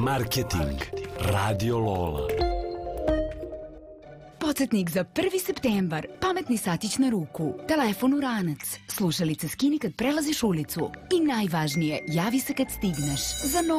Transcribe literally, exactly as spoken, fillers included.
Marketing. Radio Lola. Podsjetnik za prvi septembar. Pametni satić na ruku. Telefon u ranac. Slušalice skini kad prelaziš ulicu. I najvažnije, javi se kad stigneš. Za novu